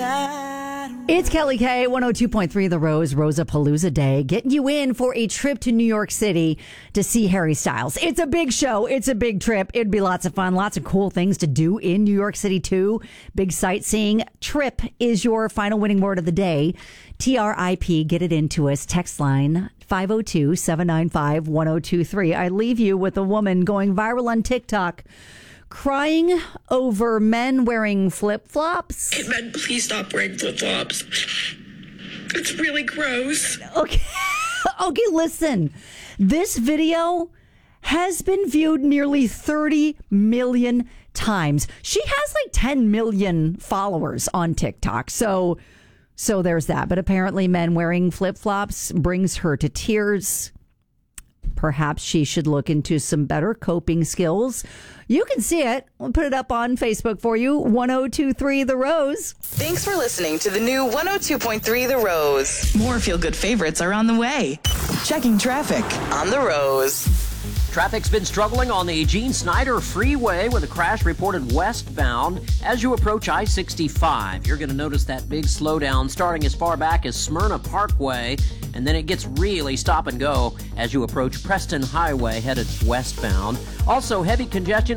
It's Kelly K, 102.3 The Rose, Rosapalooza Day, getting you in for a trip to New York City to see Harry Styles. It's a big show. It's a big trip. It'd be lots of fun. Lots of cool things to do in New York City, too. Big sightseeing. Trip is your final winning word of the day. TRIP. Get it into us. Text line 502-795-1023. I leave you with a woman going viral on TikTok, crying over men wearing flip-flops. Hey, men, please stop wearing flip-flops. It's really gross. Okay, listen. This video has been viewed nearly 30 million times. She has like 10 million followers on TikTok. So there's that. But apparently men wearing flip-flops brings her to tears. Perhaps she should look into some better coping skills. You can see it. We'll put it up on Facebook for you. 1023 The Rose. Thanks for listening to the new 102.3 The Rose. More feel-good favorites are on the way. Checking traffic On The Rose. Traffic's been struggling on the Gene Snyder Freeway with a crash reported westbound. As you approach I-65, you're going to notice that big slowdown starting as far back as Smyrna Parkway, and then it gets really stop and go as you approach Preston Highway headed westbound. Also, heavy congestion